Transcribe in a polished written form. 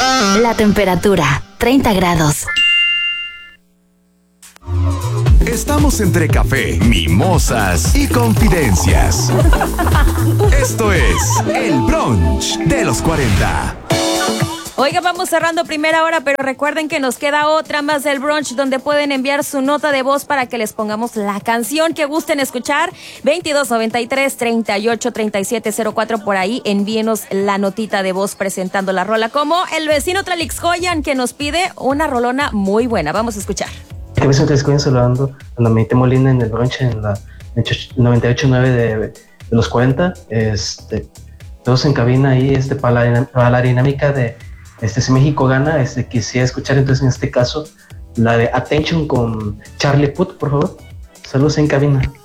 La temperatura, 30 grados. Estamos entre café, mimosas y confidencias. Esto es El Brunch de los 40. Oiga, vamos cerrando primera hora, pero recuerden que nos queda otra más del brunch donde pueden enviar su nota de voz para que les pongamos la canción que gusten escuchar. 2293-383704, por ahí envíenos la notita de voz presentando la rola, como el vecino Tlalixcoyan, que nos pide una rolona muy buena. Vamos a escuchar. El vecino Tlalixcoyan saludando a la Meite Molina en el brunch en la 98.9 de los 40. Todos en cabina ahí, para la dinámica de si México gana, quisiera escuchar entonces en este caso la de Attention con Charlie Puth, por favor. Saludos en cabina.